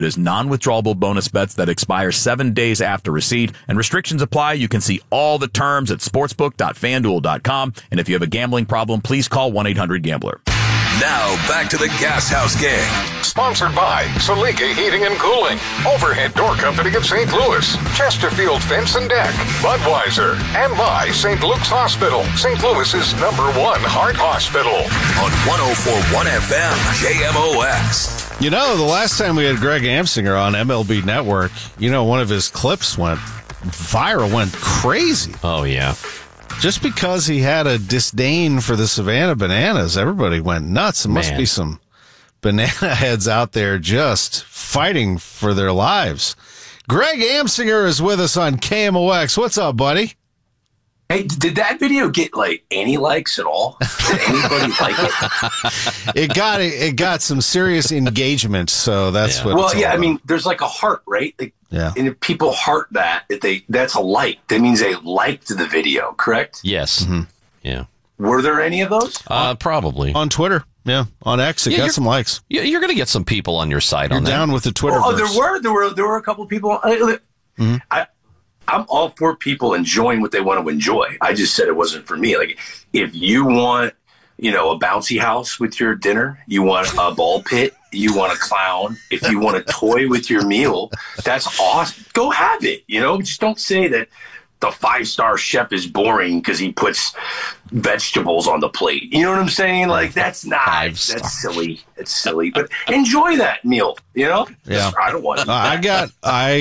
is non-withdrawable bonus bets that expire 7 days after receipt, and restrictions apply. You can see all the terms at sportsbook.fanduel.com. And if you have a gambling problem, please call 1-800-GAMBLER. Now back to the Gas House Gang. Sponsored by Salika Heating and Cooling, Overhead Door Company of St. Louis, Chesterfield Fence and Deck, Budweiser, and by St. Luke's Hospital, St. Louis's #1 heart hospital. On 104.1 FM, KMOX. You know, the last time we had Greg Amsinger on MLB Network, one of his clips went viral, went crazy. Oh, yeah. Just because he had a disdain for the Savannah Bananas, everybody went nuts. There must be some banana heads out there just fighting for their lives. Greg Amsinger is with us on KMOX. What's up, buddy? Hey, did that video get any likes at all? Did anybody like it? It got some serious engagement, so that's what. Well, yeah, I mean, there's a heart, right? Yeah. And if people heart that, that's a like. That means they liked the video, correct? Yes. Mm-hmm. Yeah. Were there any of those? Probably on Twitter. Yeah, on X, it got some likes. You're going to get some people on your side on that. You're down with the Twitter. Oh, there were a couple of people. Mm-hmm. I'm all for people enjoying what they want to enjoy. I just said it wasn't for me. If you want, a bouncy house with your dinner, you want a ball pit, you want a clown, if you want a toy with your meal, that's awesome. Go have it. Just don't say that the 5-star chef is boring because he puts vegetables on the plate. You know what I'm saying? That's silly. It's silly, but enjoy that meal. Yeah. I don't want. I got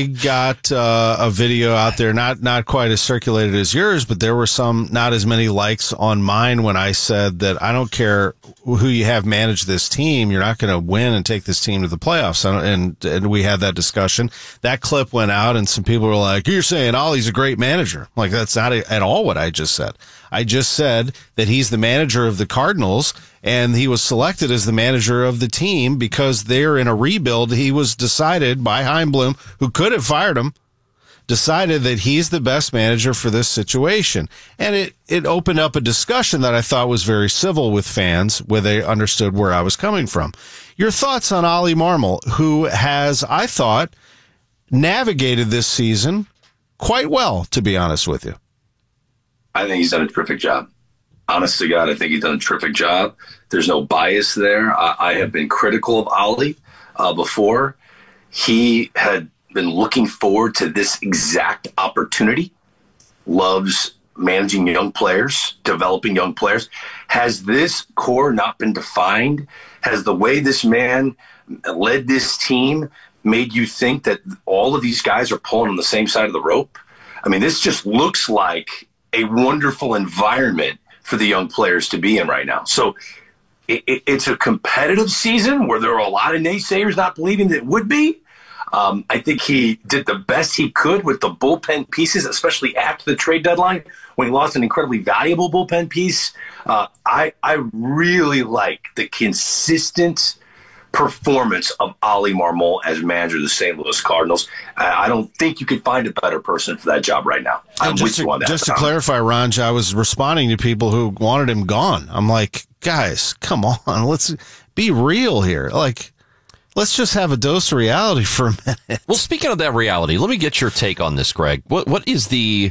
a video out there, not quite as circulated as yours, but there were not as many likes on mine when I said that I don't care who you have manage this team, you're not going to win and take this team to the playoffs. And we had that discussion. That clip went out, and some people were like, "You're saying Ollie's a great manager?" That's not at all what I just said. I just said that he's the manager of the Cardinals, and he was selected as the manager of the team because they're in a rebuild. He was decided by Chaim Bloom, who could have fired him, decided that he's the best manager for this situation. And it opened up a discussion that I thought was very civil with fans, where they understood where I was coming from. Your thoughts on Ollie Marmol, who has, I thought, navigated this season quite well, to be honest with you. I think he's done a terrific job. Honest to God, I think he's done a terrific job. There's no bias there. I have been critical of Ollie before. He had been looking forward to this exact opportunity, loves managing young players, developing young players. Has this core not been defined? Has the way this man led this team made you think that all of these guys are pulling on the same side of the rope? I mean, this just looks like a wonderful environment for the young players to be in right now. So it's a competitive season where there are a lot of naysayers not believing that it would be. I think he did the best he could with the bullpen pieces, especially after the trade deadline when he lost an incredibly valuable bullpen piece. I really like the consistent performance of Ollie Marmol as manager of the St. Louis Cardinals. I don't think you could find a better person for that job right now. I'm with you on that. Just to clarify, Ranj, I was responding to people who wanted him gone. I'm like, guys, come on, let's be real here. Let's just have a dose of reality for a minute. Well, speaking of that reality, let me get your take on this, Greg. What is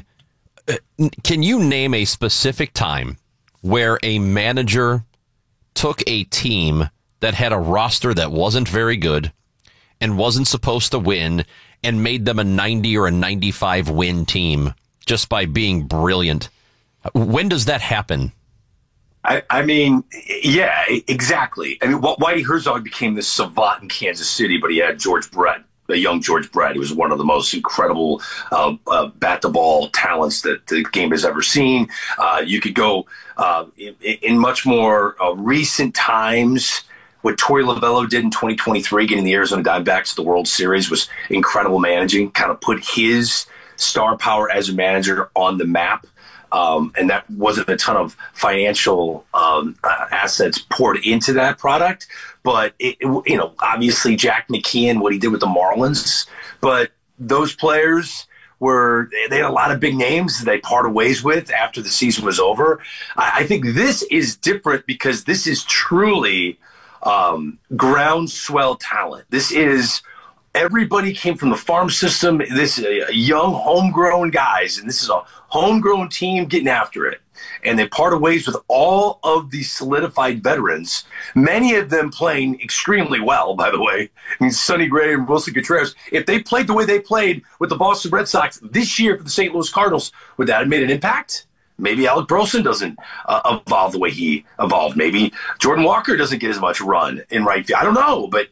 can you name a specific time where a manager took a team that had a roster that wasn't very good and wasn't supposed to win and made them a 90 or a 95 win team just by being brilliant? When does that happen? I mean, yeah, exactly. I mean, Whitey Herzog became this savant in Kansas City, but he had George Brett, the young George Brett. He was one of the most incredible bat-to-ball talents that the game has ever seen. You could go in much more recent times. What Torey Lovello did in 2023, getting the Arizona Diamondbacks to the World Series, was incredible managing, kind of put his star power as a manager on the map. And that wasn't a ton of financial assets poured into that product. But, obviously Jack McKeon, what he did with the Marlins. But those players they had a lot of big names they parted ways with after the season was over. I think this is different because this is truly groundswell talent. This is Everybody came from the farm system. This young, homegrown guys, and this is a homegrown team getting after it. And they parted ways with all of these solidified veterans, many of them playing extremely well, by the way. I mean, Sonny Gray and Wilson Contreras, if they played the way they played with the Boston Red Sox this year for the St. Louis Cardinals, would that have made an impact? Maybe Alec Burleson doesn't evolve the way he evolved. Maybe Jordan Walker doesn't get as much run in right field. I don't know, but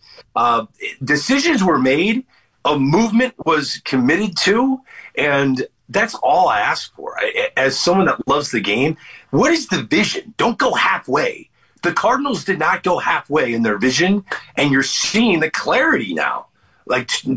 decisions were made. A movement was committed to, and that's all I ask for. As someone that loves the game, what is the vision? Don't go halfway. The Cardinals did not go halfway in their vision, and you're seeing the clarity now. Like in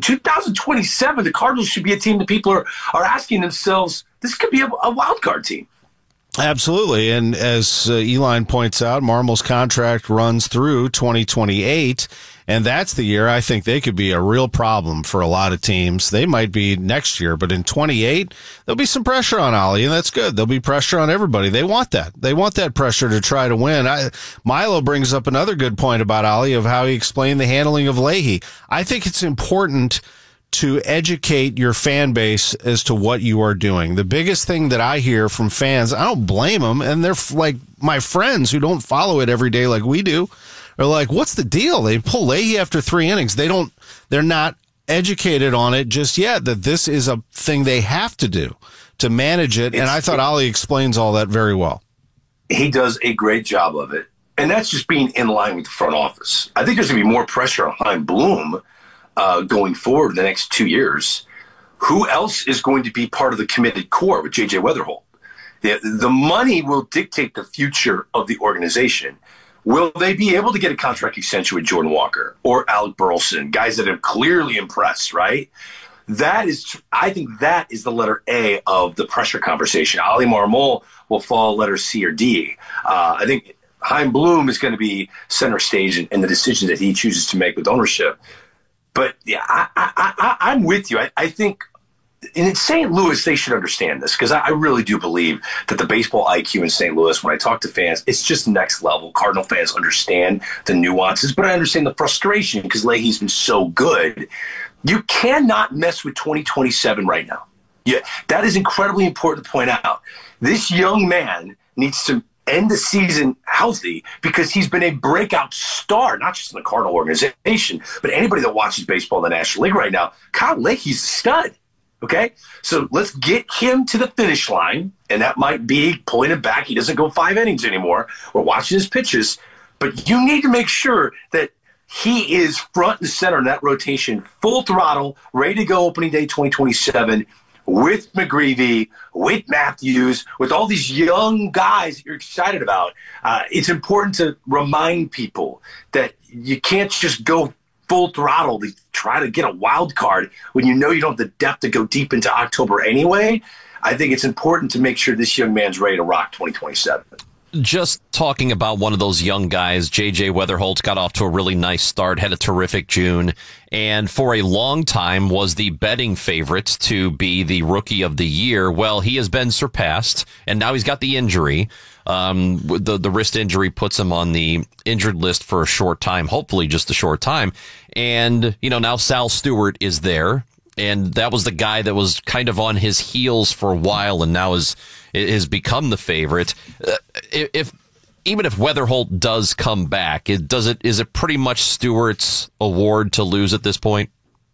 2027, the Cardinals should be a team that people are asking themselves, this could be a wild card team. Absolutely. And as Eli points out, Marmol's contract runs through 2028, and that's the year I think they could be a real problem for a lot of teams. They might be next year, but in 28, there'll be some pressure on Ollie, and that's good. There'll be pressure on everybody. They want that. They want that pressure to try to win. Milo brings up another good point about Ollie of how he explained the handling of Leahy. I think it's important to educate your fan base as to what you are doing. The biggest thing that I hear from fans, I don't blame them, and they're like my friends who don't follow it every day like we do, are like, what's the deal? They pull Leahy after 3 innings. They're not educated on it just yet, that this is a thing they have to do to manage it. And I thought Ollie explains all that very well. He does a great job of it. And that's just being in line with the front office. I think there's going to be more pressure on Chaim Bloom going forward the next 2 years. Who else is going to be part of the committed core with J.J. Weatherholt? The money will dictate the future of the organization. Will they be able to get a contract extension with Jordan Walker or Alec Burleson, guys that have clearly impressed, right? I think that is the letter A of the pressure conversation. Oli Marmol will fall letter C or D. I think Chaim Bloom is going to be center stage in the decisions that he chooses to make with ownership. But yeah, I'm with you. I think in St. Louis, they should understand this, because I really do believe that the baseball IQ in St. Louis, when I talk to fans, it's just next level. Cardinal fans understand the nuances, but I understand the frustration because Leahy's been so good. You cannot mess with 2027 right now. Yeah, that is incredibly important to point out. This young man needs to end the season healthy because he's been a breakout star, not just in the Cardinal organization, but anybody that watches baseball in the National League right now. Kyle Leahy's a stud. Okay, so let's get him to the finish line, and that might be pulling him back. He doesn't go 5 innings anymore. We're watching his pitches, but you need to make sure that he is front and center in that rotation, full throttle, ready to go opening day 2027 with McGreevy, with Matthews, with all these young guys that you're excited about. It's important to remind people that you can't just go full throttle to try to get a wild card when you know you don't have the depth to go deep into October anyway. I think it's important to make sure this young man's ready to rock 2027. Just talking about one of those young guys, J.J. Weatherholt got off to a really nice start, had a terrific June, and for a long time was the betting favorite to be the Rookie of the Year. Well, he has been surpassed, and now he's got the injury. The wrist injury puts him on the injured list for a short time, hopefully just a short time. And, now Sal Stewart is there, and that was the guy that was kind of on his heels for a while and now has become the favorite. Even if Weatherholt does come back, is it pretty much Stewart's award to lose at this point?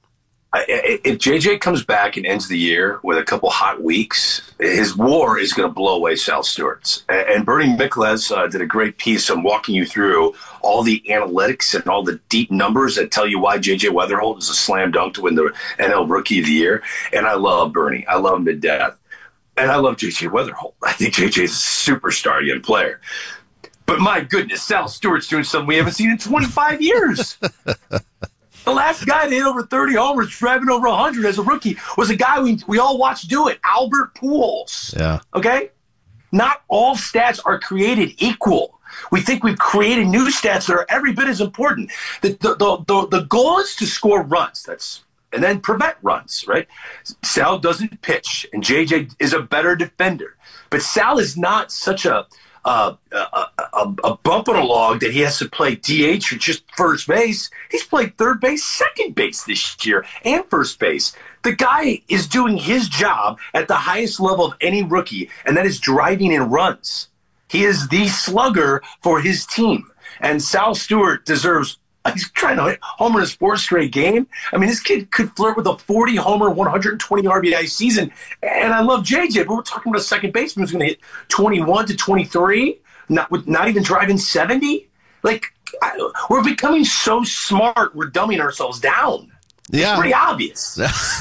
If JJ comes back and ends the year with a couple hot weeks, his WAR is going to blow away Sal Stewart's. And Bernie Miklas did a great piece on walking you through all the analytics and all the deep numbers that tell you why JJ Weatherholt is a slam dunk to win the NL Rookie of the Year. And I love Bernie. I love him to death. And I love JJ Weatherholt. I think JJ is a superstar young player. But my goodness, Sal Stewart's doing something we haven't seen in 25 years. The last guy to hit over 30 homers, driving over 100 as a rookie, was a guy we all watched do it, Albert Pujols. Yeah. Okay? Not all stats are created equal. We think we've created new stats that are every bit as important. The goal is to score runs. And then prevent runs, right? Sal doesn't pitch, and JJ is a better defender. But Sal is not such a a bump on a log that he has to play DH or just first base. He's played third base, second base this year, and first base. The guy is doing his job at the highest level of any rookie, and that is driving in runs. He is the slugger for his team. And Sal Stewart deserves – he's trying to hit homer in his fourth straight game. I mean, this kid could flirt with a 40-homer, 120 RBI season. And I love JJ, but we're talking about a second baseman who's going to hit 21 to 23, not even driving 70. Like, we're becoming so smart, we're dumbing ourselves down. Yeah. It's pretty obvious.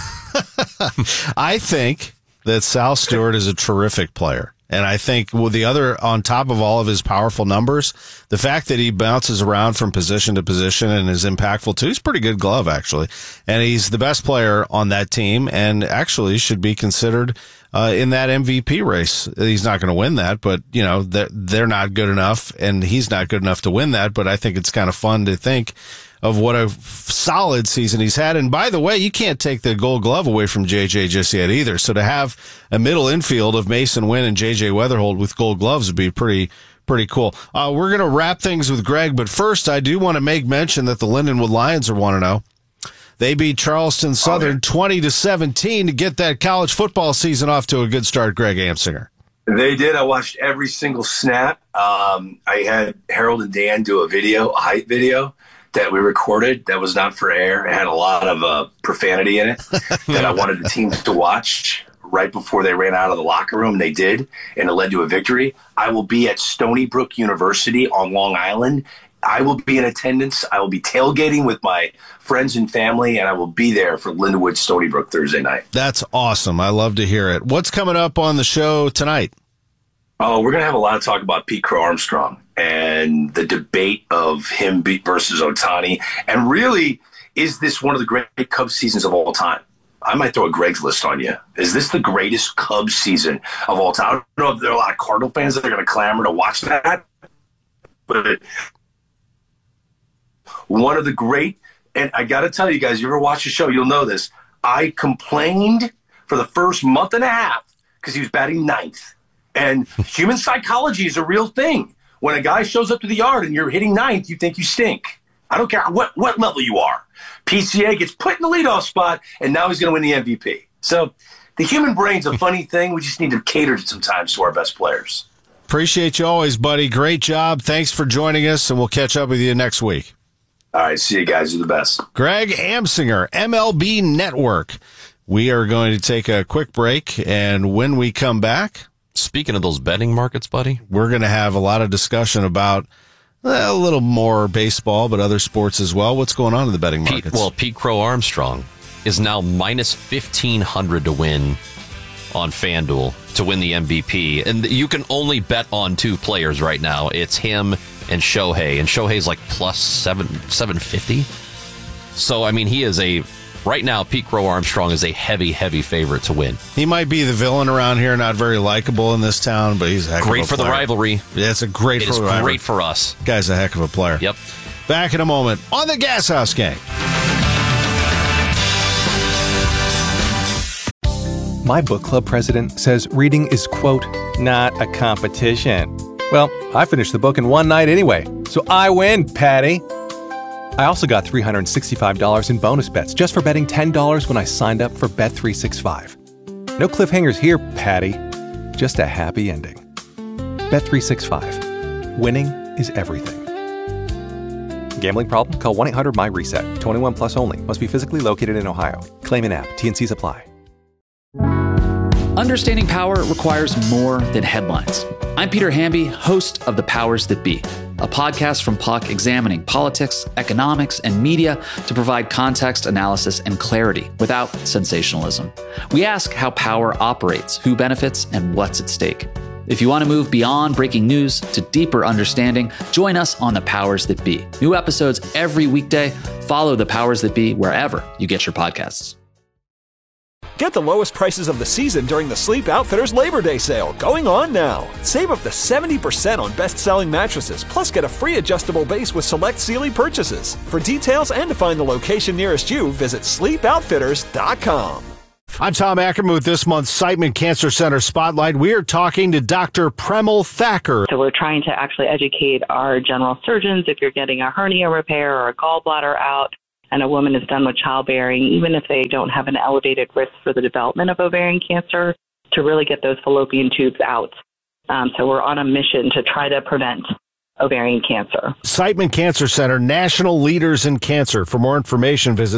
I think that Sal Stewart is a terrific player. And I think with the other, on top of all of his powerful numbers, the fact that he bounces around from position to position and is impactful too, he's a pretty good glove, actually. And he's the best player on that team and actually should be considered in that MVP race. He's not going to win that, but, you know, they're not good enough and he's not good enough to win that. But I think it's kind of fun to think of what a solid season he's had. And by the way, you can't take the Gold Glove away from JJ just yet either. So to have a middle infield of Mason Wynn and JJ Weatherhold with Gold Gloves would be pretty cool. We're going to wrap things with Greg, but first I do want to make mention that the Lindenwood Lions are 1-0. They beat Charleston Southern 20-17 to get that college football season off to a good start, Greg Amsinger. They did. I watched every single snap. I had Harold and Dan do a hype video that we recorded that was not for air. It had a lot of profanity in it that I wanted the team to watch right before they ran out of the locker room. They did, and it led to a victory. I will be at Stony Brook University on Long Island. I will be in attendance. I will be tailgating with my friends and family, and I will be there for Lindenwood Stony Brook Thursday night. That's awesome. I love to hear it. What's coming up on the show tonight? Oh, we're going to have a lot of talk about Pete Crow Armstrong and the debate of him versus Ohtani. And really, is this one of the great Cubs seasons of all time? I might throw a Greg's list on you. Is this the greatest Cubs season of all time? I don't know if there are a lot of Cardinal fans that are going to clamor to watch that. But one of the great, and I got to tell you guys, you ever watch the show, you'll know this. I complained for the first month and a half because he was batting ninth. And human psychology is a real thing. When a guy shows up to the yard and you're hitting ninth, you think you stink. I don't care what level you are. PCA gets put in the leadoff spot, and now he's going to win the MVP. So the human brain's a funny thing. We just need to cater sometimes to our best players. Appreciate you always, buddy. Great job. Thanks for joining us, and we'll catch up with you next week. All right, see you guys. You're the best. Greg Amsinger, MLB Network. We are going to take a quick break, and when we come back, speaking of those betting markets, buddy, we're going to have a lot of discussion about a little more baseball, but other sports as well. What's going on in the betting markets? Pete Crow Armstrong is now minus 1,500 to win on FanDuel to win the MVP. And you can only bet on two players right now. It's him and Shohei. And Shohei's like plus 750. So, I mean, he is right now, Pete Crow Armstrong is a heavy, heavy favorite to win. He might be the villain around here, not very likable in this town, but he's a heck of a player. Great for the rivalry. Yeah, it's great for us. Guy's a heck of a player. Yep. Back in a moment on the Gas House Gang. My book club president says reading is, quote, not a competition. Well, I finished the book in one night anyway, so I win, Patty. I also got $365 in bonus bets just for betting $10 when I signed up for Bet365. No cliffhangers here, Patty. Just a happy ending. Bet365. Winning is everything. Gambling problem? Call 1-800-MY-RESET. 21 plus only. Must be physically located in Ohio. Claim in app. T&Cs apply. Understanding power requires more than headlines. I'm Peter Hamby, host of The Powers That Be, a podcast from Puck examining politics, economics, and media to provide context, analysis, and clarity without sensationalism. We ask how power operates, who benefits, and what's at stake. If you want to move beyond breaking news to deeper understanding, join us on The Powers That Be. New episodes every weekday. Follow The Powers That Be wherever you get your podcasts. Get the lowest prices of the season during the Sleep Outfitters Labor Day sale, going on now. Save up to 70% on best-selling mattresses, plus get a free adjustable base with select Sealy purchases. For details and to find the location nearest you, visit sleepoutfitters.com. life. I'm Tom Ackerman with this month's Siteman Cancer Center Spotlight. We are talking to Dr. Premal Thacker. So we're trying to actually educate our general surgeons if you're getting a hernia repair or a gallbladder out and a woman is done with childbearing, even if they don't have an elevated risk for the development of ovarian cancer, to really get those fallopian tubes out. So we're on a mission to try to prevent ovarian cancer. Siteman Cancer Center, national leaders in cancer. For more information, visit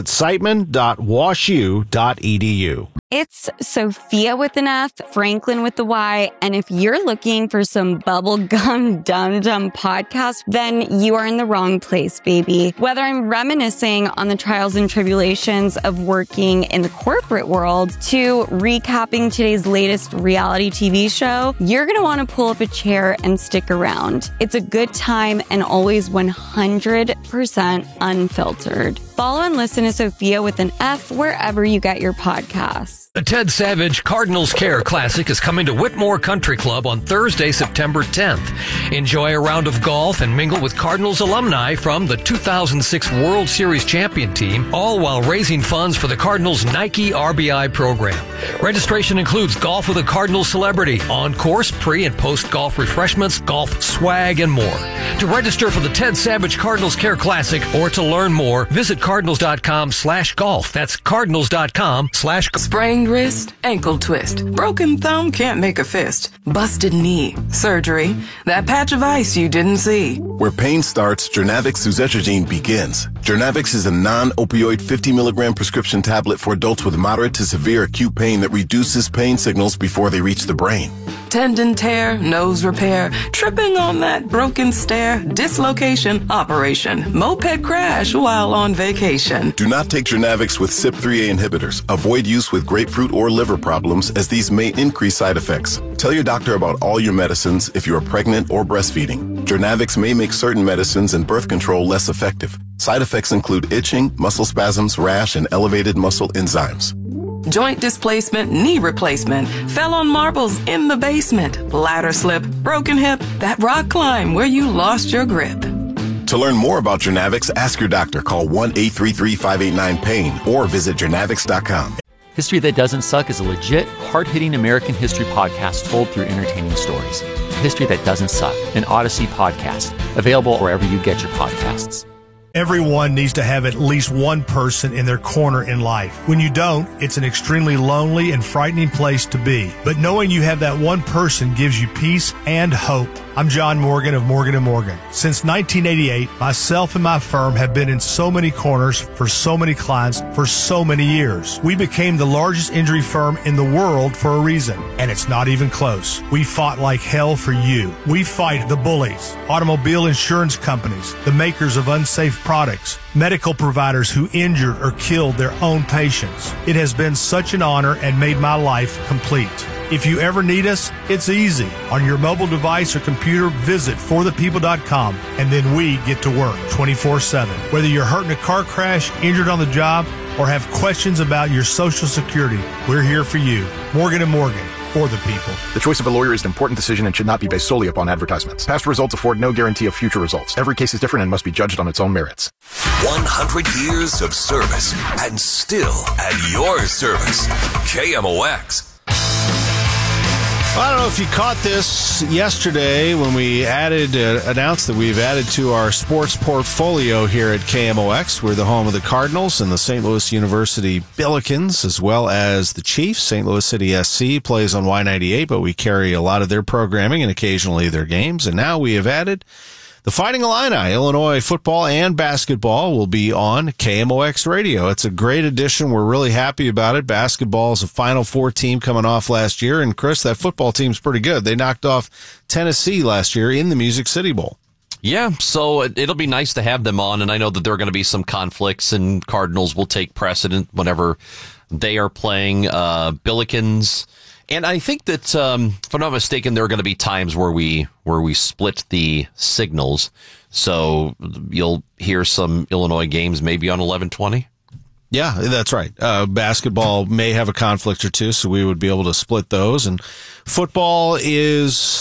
siteman.washu.edu. It's Sophia with an F, Franklin with the Y, and if you're looking for some bubblegum dum-dum podcast, then you are in the wrong place, baby. Whether I'm reminiscing on the trials and tribulations of working in the corporate world to recapping today's latest reality TV show, you're going to want to pull up a chair and stick around. It's a good time and always 100% unfiltered. Follow and listen to Sophia with an F wherever you get your podcasts. The Ted Savage Cardinals Care Classic is coming to Whitmore Country Club on Thursday, September 10th. Enjoy a round of golf and mingle with Cardinals alumni from the 2006 World Series champion team, all while raising funds for the Cardinals Nike RBI program. Registration includes golf with a Cardinals celebrity, on-course, pre- and post-golf refreshments, golf swag, and more. To register for the Ted Savage Cardinals Care Classic or to learn more, visit cardinals.com/golf. That's cardinals.com/golf. Sprained wrist, ankle twist, broken thumb can't make a fist, busted knee, surgery, that patch of ice you didn't see. Where pain starts, Jernavix suzetrigine begins. Jernavix is a non-opioid 50 milligram prescription tablet for adults with moderate to severe acute pain that reduces pain signals before they reach the brain. Tendon tear, nose repair, tripping on that broken stair, dislocation, operation, moped crash while on vacation. Do not take Jernavix with CYP3A inhibitors. Avoid use with grapefruit or liver problems, as these may increase side effects. Tell your doctor about all your medicines if you are pregnant or breastfeeding. Jernavix may make certain medicines and birth control less effective. Side effects include itching, muscle spasms, rash, and elevated muscle enzymes. Joint displacement, knee replacement, fell on marbles in the basement, ladder slip, broken hip, that rock climb where you lost your grip. To learn more about Jernavix, ask your doctor. Call 1-833-589-PAIN or visit jernavix.com. History That Doesn't Suck is a legit, hard-hitting American history podcast told through entertaining stories. History That Doesn't Suck, an Odyssey podcast, available wherever you get your podcasts. Everyone needs to have at least one person in their corner in life. When you don't, it's an extremely lonely and frightening place to be. But knowing you have that one person gives you peace and hope. I'm John Morgan of Morgan & Morgan. Since 1988, myself and my firm have been in so many corners for so many clients for so many years. We became the largest injury firm in the world for a reason, and it's not even close. We fought like hell for you. We fight the bullies, automobile insurance companies, the makers of unsafe products, medical providers who injured or killed their own patients. It has been such an honor and made my life complete. If you ever need us, it's easy. On your mobile device or computer, visit forthepeople.com, and then we get to work 24/7. Whether you're hurt in a car crash, injured on the job, or have questions about your Social Security, we're here for you. Morgan & Morgan, for the people. The choice of a lawyer is an important decision and should not be based solely upon advertisements. Past results afford no guarantee of future results. Every case is different and must be judged on its own merits. 100 years of service and still at your service. KMOX. I don't know if you caught this yesterday when we announced that we've added to our sports portfolio here at KMOX. We're the home of the Cardinals and the St. Louis University Billikens, as well as the Chiefs. St. Louis City SC plays on Y98, but we carry a lot of their programming and occasionally their games. And now we have added the Fighting Illini. Illinois football and basketball will be on KMOX radio. It's a great addition. We're really happy about it. Basketball is a Final Four team coming off last year. And, Chris, that football team's pretty good. They knocked off Tennessee last year in the Music City Bowl. Yeah, so it'll be nice to have them on. And I know that there are going to be some conflicts, and Cardinals will take precedent whenever they are playing Billikens. And I think that, if I'm not mistaken, there are going to be times where we split the signals. So you'll hear some Illinois games maybe on 1120. Yeah, that's right. Basketball may have a conflict or two, so we would be able to split those. And football is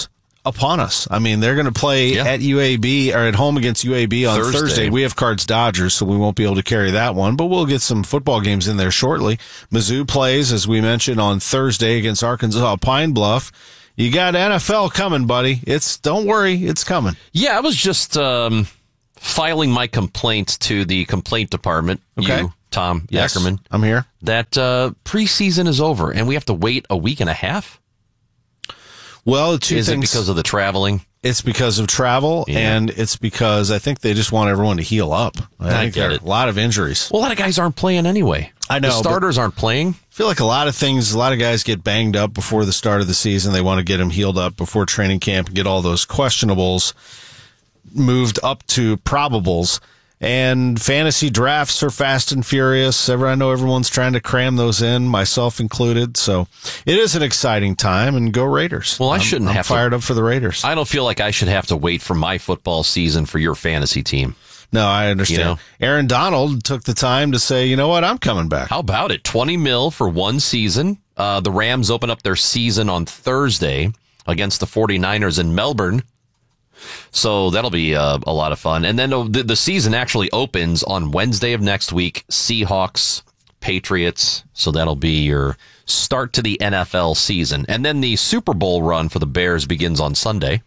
upon us. I mean, they're going to play at UAB or at home against UAB on Thursday. We have Cards Dodgers, so we won't be able to carry that one, but we'll get some football games in there shortly. Mizzou plays, as we mentioned, on Thursday against Arkansas Pine Bluff. You got NFL coming, buddy. Don't worry, it's coming. Yeah, I was just filing my complaint to the complaint department. Okay. You, Tom Yackerman. I'm here. That preseason is over, and we have to wait a week and a half? Well, Is it because of the traveling? It's because of travel, and it's because I think they just want everyone to heal up. I think there are a lot of injuries. Well, a lot of guys aren't playing anyway. I know. The starters aren't playing. I feel like a lot of guys get banged up before the start of the season. They want to get them healed up before training camp and get all those questionables moved up to probables. And fantasy drafts are fast and furious. I know everyone's trying to cram those in, myself included. So it is an exciting time, and go Raiders. Well, I'm fired up for the Raiders. I don't feel like I should have to wait for my football season for your fantasy team. No, I understand. You know? Aaron Donald took the time to say, you know what, I'm coming back. How about it? $20 million for one season. The Rams open up their season on Thursday against the 49ers in Melbourne. So that'll be a lot of fun. And then the season actually opens on Wednesday of next week. Seahawks, Patriots. So that'll be your start to the NFL season. And then the Super Bowl run for the Bears begins on Sunday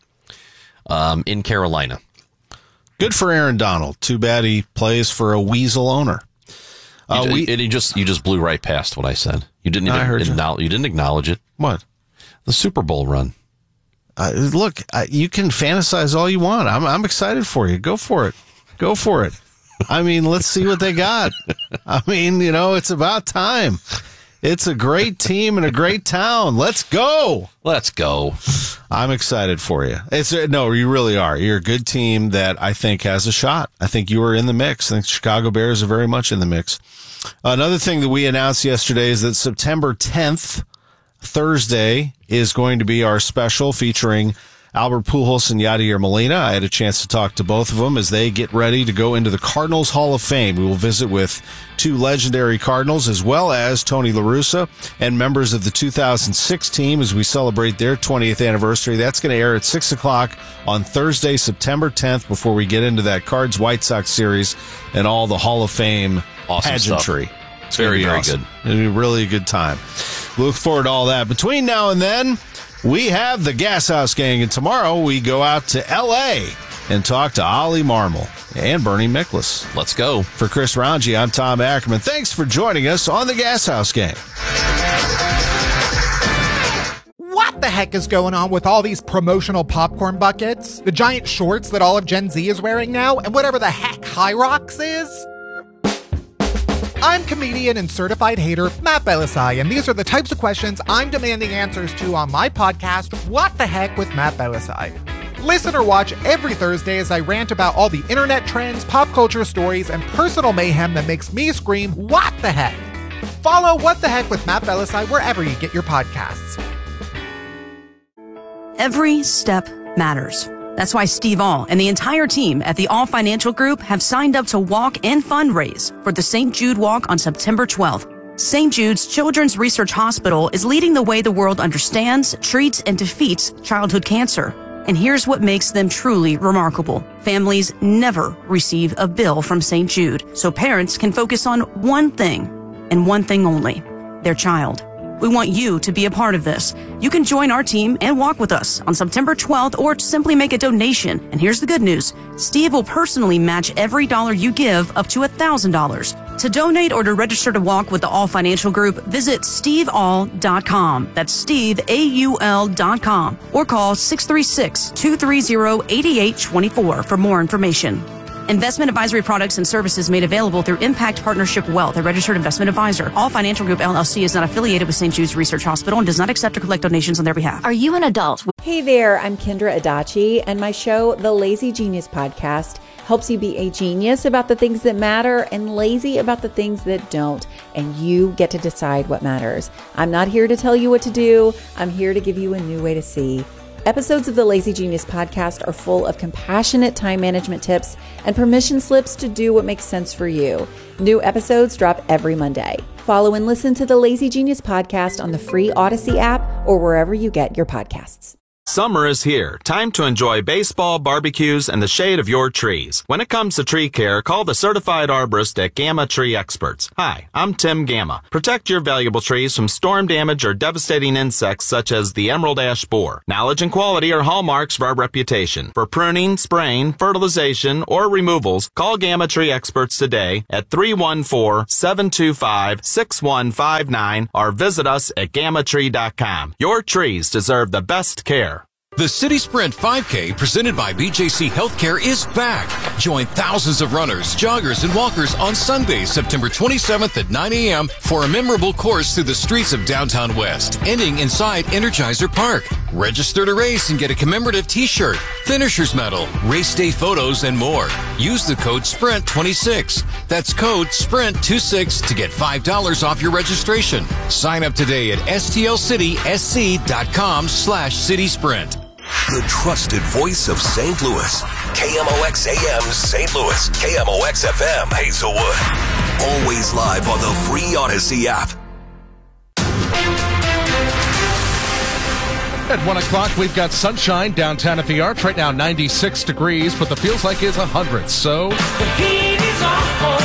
in Carolina. Good for Aaron Donald. Too bad he plays for a weasel owner. You just blew right past what I said. You didn't even you didn't acknowledge it. What? The Super Bowl run. Look, you can fantasize all you want. I'm excited for you. Go for it. Go for it. I mean, let's see what they got. I mean, it's about time. It's a great team and a great town. Let's go. Let's go. I'm excited for you. No, you really are. You're a good team that I think has a shot. I think you are in the mix. I think Chicago Bears are very much in the mix. Another thing that we announced yesterday is that September 10th, Thursday, is going to be our special featuring Albert Pujols and Yadier Molina. I had a chance to talk to both of them as they get ready to go into the Cardinals Hall of Fame. We will visit with two legendary Cardinals as well as Tony La Russa and members of the 2006 team as we celebrate their 20th anniversary. That's going to air at 6 o'clock on Thursday, September 10th, before we get into that Cards-White Sox series and all the Hall of Fame pageantry. Stuff. It's very, very awesome. good. It'll be really a good time. Look forward to all that. Between now and then, we have the Gas House Gang, and tomorrow we go out to L.A. and talk to Ollie Marmol and Bernie Miklasz. Let's go. For Chris Ranji, I'm Tom Ackerman. Thanks for joining us on the Gas House Gang. What the heck is going on with all these promotional popcorn buckets, the giant shorts that all of Gen Z is wearing now, and whatever the heck High Rocks is? I'm comedian and certified hater Matt Belisai, and these are the types of questions I'm demanding answers to on my podcast, What the Heck with Matt Belisai. Listen or watch every Thursday as I rant about all the internet trends, pop culture stories, and personal mayhem that makes me scream, what the heck? Follow What the Heck with Matt Belisai wherever you get your podcasts. Every step matters. That's why Steve All and the entire team at the All Financial Group have signed up to walk and fundraise for the St. Jude Walk on September 12th. St. Jude's Children's Research Hospital is leading the way the world understands, treats, and defeats childhood cancer. And here's what makes them truly remarkable. Families never receive a bill from St. Jude, so parents can focus on one thing, and one thing only, their child. We want you to be a part of this. You can join our team and walk with us on September 12th or simply make a donation. And here's the good news. Steve will personally match every dollar you give up to $1,000. To donate or to register to walk with the All Financial Group, visit steveall.com. That's steveaul.com or call 636-230-8824 for more information. Investment advisory products and services made available through Impact Partnership Wealth, a registered investment advisor. All Financial Group LLC is not affiliated with St. Jude's Research Hospital and does not accept or collect donations on their behalf. Are you an adult? Hey there, I'm Kendra Adachi, and my show, The Lazy Genius Podcast, helps you be a genius about the things that matter and lazy about the things that don't. And you get to decide what matters. I'm not here to tell you what to do. I'm here to give you a new way to see. Episodes of the Lazy Genius Podcast are full of compassionate time management tips and permission slips to do what makes sense for you. New episodes drop every Monday. Follow and listen to the Lazy Genius Podcast on the free Odyssey app or wherever you get your podcasts. Summer is here. Time to enjoy baseball, barbecues, and the shade of your trees. When it comes to tree care, call the certified arborist at Gamma Tree Experts. Hi, I'm Tim Gamma. Protect your valuable trees from storm damage or devastating insects such as the emerald ash borer. Knowledge and quality are hallmarks of our reputation. For pruning, spraying, fertilization, or removals, call Gamma Tree Experts today at 314-725-6159 or visit us at gammatree.com. Your trees deserve the best care. The City Sprint 5K presented by BJC Healthcare is back. Join thousands of runners, joggers, and walkers on Sunday, September 27th at 9 a.m. for a memorable course through the streets of downtown West, ending inside Energizer Park. Register to race and get a commemorative t-shirt, finisher's medal, race day photos, and more. Use the code SPRINT26. That's code SPRINT26 to get $5 off your registration. Sign up today at stlcitysc.com/citysprint. The trusted voice of St. Louis. KMOX AM St. Louis. KMOX FM Hazelwood. Always live on the free Odyssey app. At 1 o'clock, we've got sunshine downtown at the Arch. Right now, 96 degrees, but the feels like it's 100. So, the heat is on.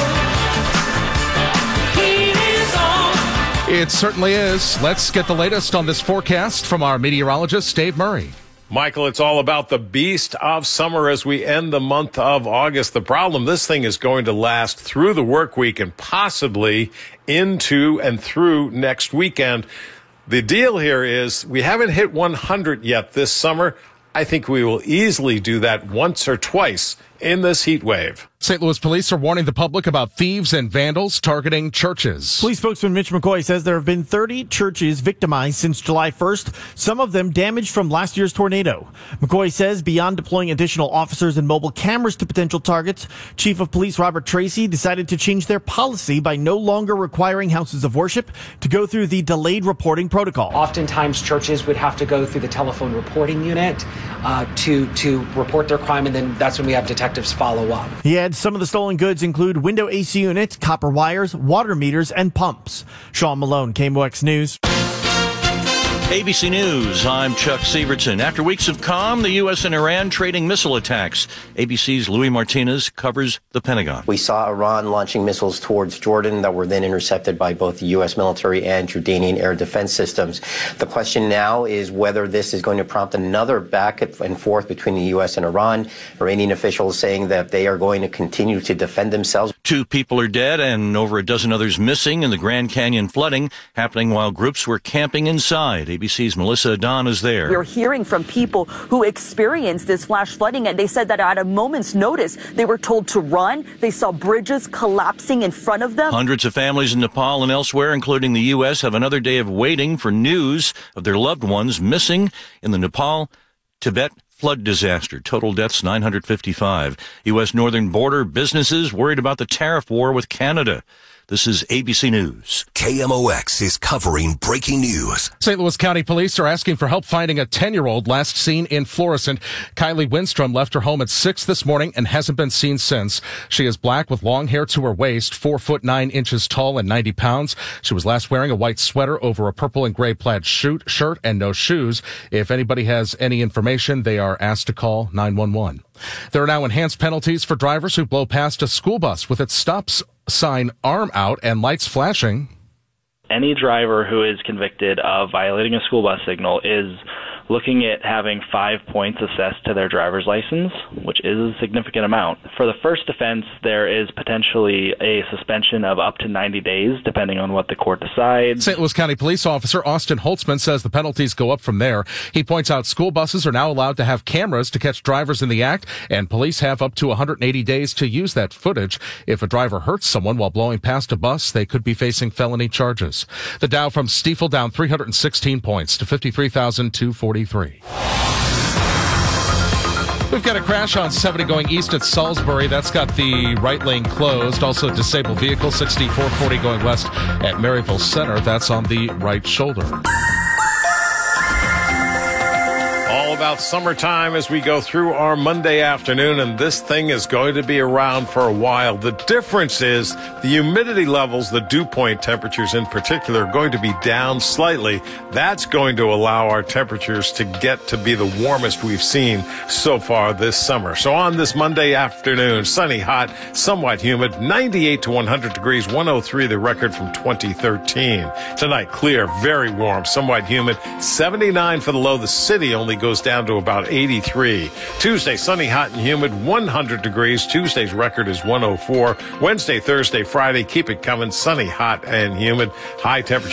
Heat is on. It certainly is. Let's get the latest on this forecast from our meteorologist, Dave Murray. Michael, it's all about the beast of summer as we end the month of August. The problem, this thing is going to last through the work week and possibly into and through next weekend. The deal here is we haven't hit 100 yet this summer. I think we will easily do that once or twice in this heat wave. St. Louis police are warning the public about thieves and vandals targeting churches. Police spokesman Mitch McCoy says there have been 30 churches victimized since July 1st, some of them damaged from last year's tornado. McCoy says beyond deploying additional officers and mobile cameras to potential targets, Chief of Police Robert Tracy decided to change their policy by no longer requiring houses of worship to go through the delayed reporting protocol. Oftentimes churches would have to go through the telephone reporting unit to report their crime, and then that's when we have detectives follow up. He adds some of the stolen goods include window AC units, copper wires, water meters, and pumps. Sean Malone, KMOX News. ABC News, I'm Chuck Sievertson. After weeks of calm, the U.S. and Iran trading missile attacks. ABC's Louis Martinez covers the Pentagon. We saw Iran launching missiles towards Jordan that were then intercepted by both the U.S. military and Jordanian air defense systems. The question now is whether this is going to prompt another back and forth between the U.S. and Iran. Iranian officials saying that they are going to continue to defend themselves. 2 people are dead and over a dozen others missing in the Grand Canyon flooding, happening while groups were camping inside. ABC's Melissa Adon is there. We're hearing from people who experienced this flash flooding, and they said that at a moment's notice, they were told to run. They saw bridges collapsing in front of them. Hundreds of families in Nepal and elsewhere, including the U.S., have another day of waiting for news of their loved ones missing in the Nepal-Tibet flood disaster. Total deaths 955. U.S. northern border businesses worried about the tariff war with Canada. This is ABC News. KMOX is covering breaking news. St. Louis County Police are asking for help finding a 10-year-old last seen in Florissant. Kylie Windstrom left her home at 6 this morning and hasn't been seen since. She is black with long hair to her waist, 4 foot 9 inches tall and 90 pounds. She was last wearing a white sweater over a purple and gray plaid shirt and no shoes. If anybody has any information, they are asked to call 911. There are now enhanced penalties for drivers who blow past a school bus with its stop sign arm out and lights flashing. Any driver who is convicted of violating a school bus signal is looking at having 5 points assessed to their driver's license, which is a significant amount. For the first offense, there is potentially a suspension of up to 90 days, depending on what the court decides. St. Louis County Police Officer Austin Holtzman says the penalties go up from there. He points out school buses are now allowed to have cameras to catch drivers in the act, and police have up to 180 days to use that footage. If a driver hurts someone while blowing past a bus, they could be facing felony charges. The Dow from Stifel down 316 points to 53,243. We've got a crash on 70 going east at Salisbury. That's got the right lane closed. Also, disabled vehicle 6440 going west at Maryville Center. That's on the right shoulder. All all about summertime as we go through our Monday afternoon, and this thing is going to be around for a while. The difference is the humidity levels, the dew point temperatures in particular, are going to be down slightly. That's going to allow our temperatures to get to be the warmest we've seen so far this summer. So on this Monday afternoon, sunny, hot, somewhat humid, 98 to 100 degrees, 103 the record from 2013. Tonight, clear, very warm, somewhat humid, 79 for the low. The city only goes down to about 83. Tuesday, sunny, hot, and humid, 100 degrees. Tuesday's record is 104. Wednesday, Thursday, Friday, keep it coming, sunny, hot, and humid. High temperature